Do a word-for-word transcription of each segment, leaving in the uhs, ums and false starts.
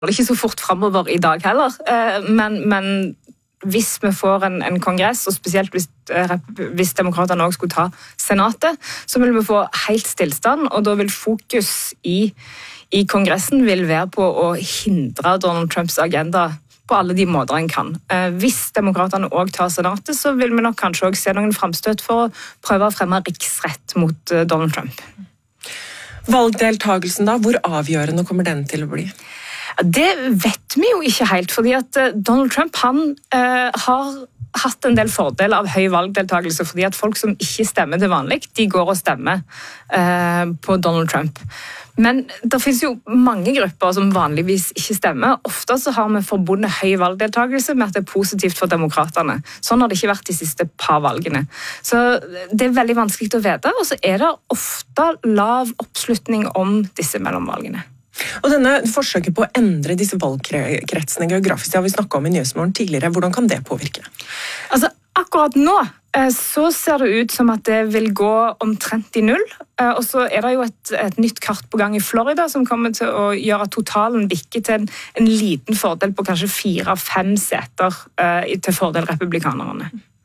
Det er ikke så fort fremover i dag heller, men, men hvis vi får en, en kongress, og spesielt hvis, hvis demokraterne også skulle ta senatet, så vil vi få helt stillstand, og da vil fokus i, i kongressen vil være på å hindre Donald Trumps agenda på alle de måter en kan. Hvis demokraterne også tar senatet, så vil vi nok kanskje også se noen fremstøt for å prøve å fremme riksrett mot Donald Trump. Valgdeltagelsen da, hvor avgjørende kommer den til å bli? Det vet vi jo ikke helt, fordi at Donald Trump han uh, har hatt en del fordeler av høy valgdeltagelse, fordi at folk som ikke stemmer til vanlig, de går og stemmer uh, på Donald Trump. Men det finnes jo mange grupper som vanligvis ikke stemmer. Ofte så har vi forbundet høy valgdeltagelse med at det er positivt for demokraterne. Sånn har det ikke vært de siste par valgene. Så det er veldig vanskelig å vite, og så er det ofte lav oppslutning om disse mellomvalgene. Og denne forsøket på å endre disse valgkretsene geografisk, det har vi snakket om i Nyhetsmorgen tidligere. Hvordan kan det påvirke? Altså, akkurat nå så ser det ut som at det vil gå omtrent i null. Og så er det jo et, et nytt kart på gang i Florida som kommer til å gjøre totalen bikke til en, en liten fordel på kanskje fire-fem seter til fordel republikanerne.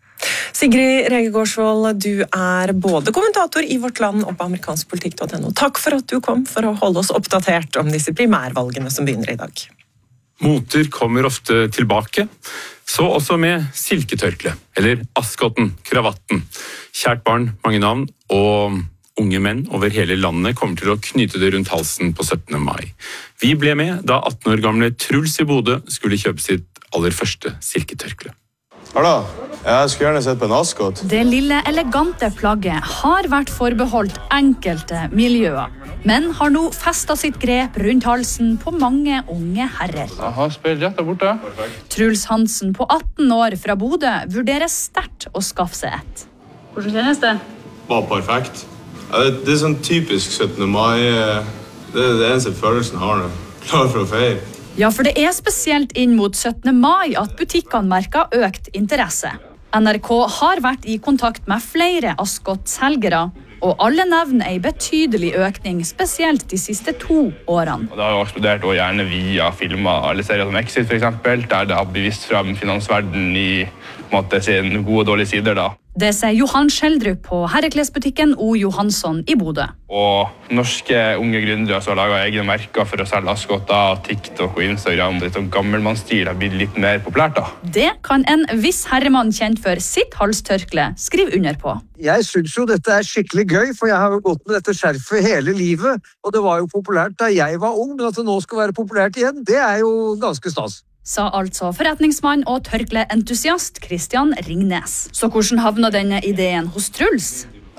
Sigrid Rege Gårdsvold, du er både kommentator i Vårt Land og på amerikansk politikk punktum no. Takk for at du kom for å holde oss oppdatert om disse primærvalgene som begynner i dag. Moter kommer ofte tilbake, så også med silketørkle, eller askotten, kravatten. Kjært barn, mange navn, og unge menn over hele landet kommer til å knyte det rundt halsen på syttende mai. Vi ble med da atten år gamle Truls i Bodø skulle kjøpe sitt aller første silketørkle. Hallo, jeg skulle gjerne sett på en askott. Det lille elegante plagget har vært forbeholdt enkelte miljøer, men har nå festet sitt grep rundt halsen på mange unge herrer. Jeg har spilt rett der borte. Truls Hansen på atten år fra Bodø vurderer sterkt å skaffe seg et. Hvordan kjennes det? Bare perfekt. Ja, det, det er sånn typisk syttende mai. Det er det eneste følelsen jeg har nå. Klar for å feire. Ja, for det er spesielt inn mot syttende mai at butikkene merker økt interesse. N R K har vært i kontakt med flere Ascot-selgere, og alle nevner en betydelig økning, spesielt de siste to årene. Det har jo eksplodert og gjerne via filmer, alle serier som Exit for eksempel, der det har bevist frem finansverdenen i måte, sin gode og dårlige sider da. Det sier Johan Schjeldrup på herreklesbutikken O. Johansson i Bodø. Og norske unge gründere som har laget egne merker for å selge Ascotter, TikTok og Instagram. Det sånn gammelmannsstil har blitt litt mer populært da. Det kan en viss herremann kjent for sitt halstørkle skrive under på. Jeg synes jo dette er skikkelig gøy, for jeg har jo gått med dette skjerfet hele livet, og det var jo populært da jeg var ung, men at det nå skal være populært igjen, det er jo ganske stas. Sa altså forretningsmann og tørkleentusiast Christian Ringnes. Så hvordan havna denne ideen hos Truls?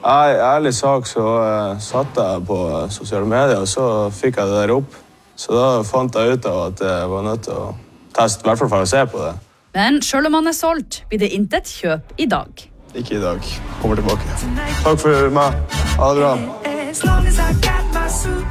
I ærlig sak så uh, satt jeg på sosiale medier, og så fikk jeg det der opp. Så da fant jeg ut av at jeg var nødt til å teste, i hvert fall for å se på det. Men selv om han er solgt, blir det intet kjøp i dag. Ikke i dag. Kommer tilbake. Takk for meg. Ha det bra.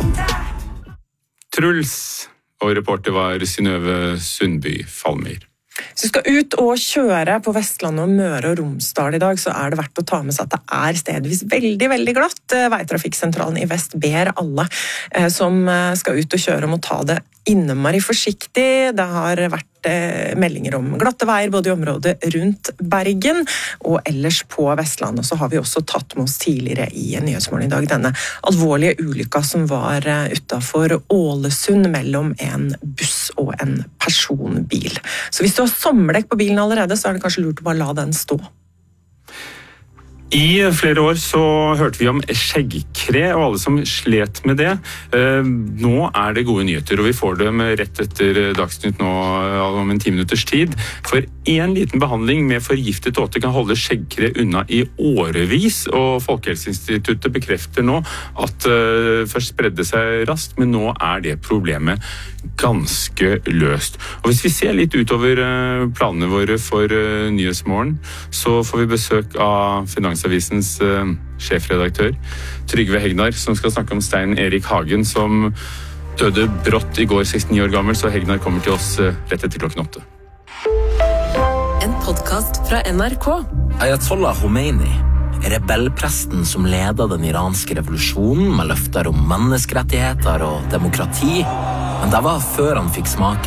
Truls og reporter var Synnøve Sundby Falmyr. Hvis du skal ut og kjøre på Vestlandet og Møre og Romsdal i dag, så er det verdt å ta med seg at det er stedvis veldig, veldig glatt. Veitrafikksentralen i Vest ber alle som skal ut og kjøre om å ta det innmari forsiktig. Det har vært meldinger om glatte veier både i området rundt Bergen og ellers på Vestlandet. Så har vi også tatt med oss tidligere i Nyhetsmorgen i dag denne alvorlige ulykka som var utenfor Ålesund mellom en buss og en personbil. Så hvis du har sommerdekk på bilen allerede, så er det kanskje lurt å bare la den stå. I flere år så hørte vi om skjeggkre og alle som slet med det. Nå er det gode nyheter, og vi får dem rett etter Dagsnytt nå om en ti minutters tid. For en liten behandling med forgiftet åte kan holde skjeggkre unna i årevis, og Folkehelseinstituttet bekrefter nå at det først spredde seg raskt, men nå er det problemet ganske løst. Og hvis vi ser litt utover planene våre for Nyhetsmorgen, så får vi besøk av Finansavisens uh, sjefredaktør Trygve Hegnar, som skal snakke om Stein Erik Hagen, som døde brått i går, sekstini år gammel, så Hegnar kommer til oss uh, rett etter klokken åtte. En podcast fra N R K. Ayatollah Khomeini, rebellpresten som leder den iranske revolusjonen med løfter om menneskerettigheter og demokrati, Men det var før han fikk smake.